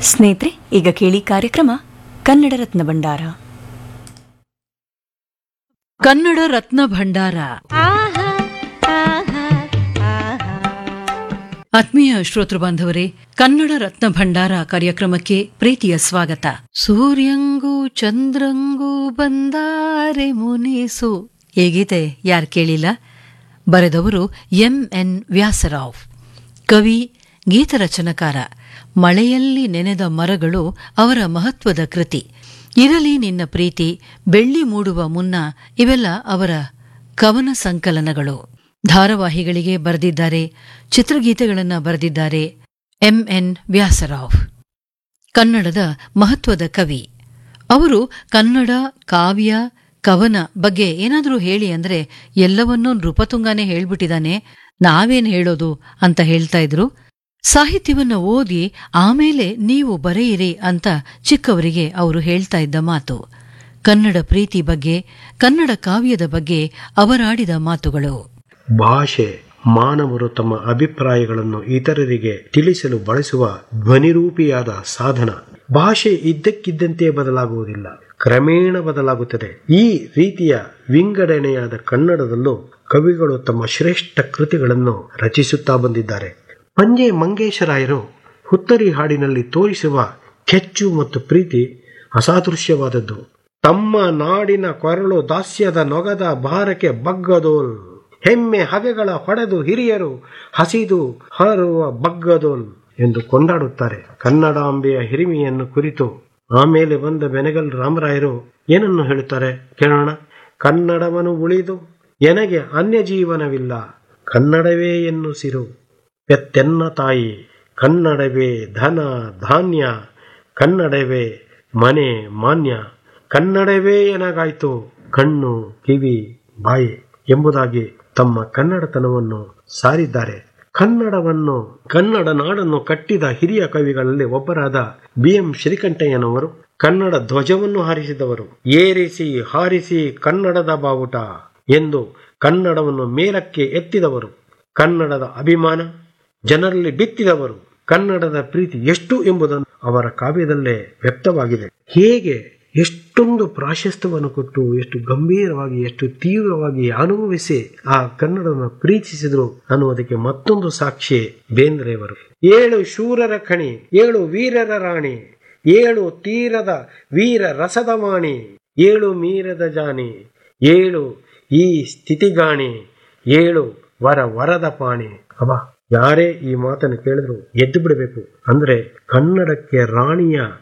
ಸ್ನೇಹಿತರೆ, ಈಗ ಕೇಳಿ ಕಾರ್ಯಕ್ರಮ ಕನ್ನಡ ರತ್ನ ಭಂಡಾರ. ಕನ್ನಡ ರತ್ನ ಭಂಡಾರ. ಆತ್ಮೀಯ ಶ್ರೋತೃ ಬಾಂಧವರೇ, ಕನ್ನಡ ರತ್ನ ಭಂಡಾರ ಕಾರ್ಯಕ್ರಮಕ್ಕೆ ಪ್ರೀತಿಯ ಸ್ವಾಗತ. ಸೂರ್ಯಂಗೂ ಚಂದ್ರಂಗೂ ಬಂದಾರೆ ಮುನಿಸು. ಈ ಗೀತೆ ಯಾರು ಕೇಳಿಲ್ಲ? ಬರೆದವರು ಎಂ.ಎನ್. ವ್ಯಾಸರಾವ್. ಕವಿ, ಗೀತರಚನಕಾರ. ಮಳೆಯಲ್ಲಿ ನೆನೆದ ಮರಗಳು ಅವರ ಮಹತ್ವದ ಕೃತಿ. ಇರಲಿ ನಿನ್ನ ಪ್ರೀತಿ, ಬೆಳ್ಳಿ ಮೂಡುವ ಮುನ್ನ ಇವೆಲ್ಲ ಅವರ ಕವನ ಸಂಕಲನಗಳು. ಧಾರಾವಾಹಿಗಳಿಗೆ ಬರೆದಿದ್ದಾರೆ, ಚಿತ್ರಗೀತೆಗಳನ್ನು ಬರೆದಿದ್ದಾರೆ. ಎಂ.ಎನ್. ವ್ಯಾಸರಾವ್ ಕನ್ನಡದ ಮಹತ್ವದ ಕವಿ. ಅವರು ಕನ್ನಡ ಕಾವ್ಯ ಕವನ ಬಗ್ಗೆ ಏನಾದರೂ ಹೇಳಿ ಅಂದ್ರೆ ಎಲ್ಲವನ್ನೂ ನೃಪತುಂಗಾನೇ ಹೇಳ್ಬಿಟ್ಟಿದ್ದಾನೆ, ನಾವೇನು ಹೇಳೋದು ಅಂತ ಹೇಳ್ತಾ ಇದ್ರು. ಸಾಹಿತ್ಯವನ್ನು ಓದಿ ಆಮೇಲೆ ನೀವು ಬರೆಯಿರಿ ಅಂತ ಚಿಕ್ಕವರಿಗೆ ಅವರು ಹೇಳ್ತಾ ಇದ್ದ ಮಾತು. ಕನ್ನಡ ಪ್ರೀತಿ ಬಗ್ಗೆ, ಕನ್ನಡ ಕಾವ್ಯದ ಬಗ್ಗೆ ಅವರಾಡಿದ ಮಾತುಗಳು. ಭಾಷೆ ಮಾನವರು ತಮ್ಮ ಅಭಿಪ್ರಾಯಗಳನ್ನು ಇತರರಿಗೆ ತಿಳಿಸಲು ಬಳಸುವ ಧ್ವನಿರೂಪಿಯಾದ ಸಾಧನ. ಭಾಷೆ ಇದ್ದಕ್ಕಿದ್ದಂತೆ ಬದಲಾಗುವುದಿಲ್ಲ, ಕ್ರಮೇಣ ಬದಲಾಗುತ್ತದೆ. ಈ ರೀತಿಯ ವಿಂಗಡಣೆಯಾದ ಕನ್ನಡದಲ್ಲೂ ಕವಿಗಳು ತಮ್ಮ ಶ್ರೇಷ್ಠ ಕೃತಿಗಳನ್ನು ರಚಿಸುತ್ತಾ ಬಂದಿದ್ದಾರೆ. ಪಂಜೆ ಮಂಗೇಶರಾಯರು ಹುತ್ತರಿ ಹಾಡಿನಲ್ಲಿ ತೋರಿಸುವ ಕೆಚ್ಚು ಮತ್ತು ಪ್ರೀತಿ ಅಸಾದೃಶ್ಯವಾದದ್ದು. ತಮ್ಮ ನಾಡಿನ ಕೊರಳು ದಾಸ್ಯದ ನೊಗದ ಭಾರಕ್ಕೆ ಬಗ್ಗದೋಲ್, ಹೆಮ್ಮೆ ಹಗೆಗಳ ಹೊಡೆದು ಹಿರಿಯರು ಹಸಿದು ಹಾರುವ ಬಗ್ಗದೋಲ್ ಎಂದು ಕೊಂಡಾಡುತ್ತಾರೆ. ಕನ್ನಡಾಂಬೆಯ ಹಿರಿಮೆಯನ್ನು ಕುರಿತು ಆಮೇಲೆ ಬಂದ ಬೆನಗಲ್ ರಾಮರಾಯರು ಏನನ್ನು ಹೇಳುತ್ತಾರೆ ಕೇಳೋಣ. ಕನ್ನಡವನ್ನು ಉಳಿದು ಎನಗೆ ಅನ್ಯ ಜೀವನವಿಲ್ಲ, ಕನ್ನಡವೇ ಎನ್ನುಸಿರು ಪೆತ್ತೆನ್ನ ತಾಯಿ, ಕನ್ನಡವೇ ಧನ ಧಾನ್ಯ, ಕನ್ನಡವೇ ಮನೆ ಮಾನ್ಯ, ಕನ್ನಡವೇ ಎನಗಾಯ್ತು ಕಣ್ಣು ಕಿವಿ ಬಾಯಿ ಎಂಬುದಾಗಿ ತಮ್ಮ ಕನ್ನಡತನವನ್ನು ಸಾರಿದ್ದಾರೆ. ಕನ್ನಡ ನಾಡನ್ನು ಕಟ್ಟಿದ ಹಿರಿಯ ಕವಿಗಳಲ್ಲಿ ಒಬ್ಬರಾದ ಬಿ.ಎಂ. ಶ್ರೀಕಂಠಯ್ಯನವರು ಕನ್ನಡ ಧ್ವಜವನ್ನು ಹಾರಿಸಿದವರು. ಏರಿಸಿ ಹಾರಿಸಿ ಕನ್ನಡದ ಬಾವುಟ ಎಂದು ಕನ್ನಡವನ್ನು ಮೇಲಕ್ಕೆ ಎತ್ತಿದವರು. ಕನ್ನಡದ ಅಭಿಮಾನ ಜನರಲ್ಲಿ ಬಿತ್ತಿದವರು. ಕನ್ನಡದ ಪ್ರೀತಿ ಎಷ್ಟು ಎಂಬುದನ್ನು ಅವರ ಕಾವ್ಯದಲ್ಲೇ ವ್ಯಕ್ತವಾಗಿದೆ. ಹೇಗೆ ಎಷ್ಟೊಂದು ಪ್ರಾಶಸ್ತ್ಯವನ್ನು ಕೊಟ್ಟು, ಎಷ್ಟು ಗಂಭೀರವಾಗಿ, ಎಷ್ಟು ತೀವ್ರವಾಗಿ ಅನುಭವಿಸಿ ಆ ಕನ್ನಡವನ್ನು ಪ್ರೀತಿಸಿದರು ಅನ್ನುವುದಕ್ಕೆ ಮತ್ತೊಂದು ಸಾಕ್ಷಿ ಬೇಂದ್ರೆಯವರು. 7 ಶೂರರ ಖಣಿ, 7 ವೀರರ ರಾಣಿ, 7 ತೀರದ ವೀರ ರಸದ ಮಾಣಿ, 7 ಮೀರದ ಜಾನಿ, 7 ಈ ಸ್ಥಿತಿಗಾಣಿ, 7 ವರದ ಪಾಣಿ. ಅಬ್ಬಾ, ಯಾರೇ ಈ ಮಾತನ್ನು ಕೇಳಿದ್ರು ಎದ್ದು ಬಿಡಬೇಕು. ಅಂದ್ರೆ ಕನ್ನಡಕ್ಕೆ ರಾಣಿಯ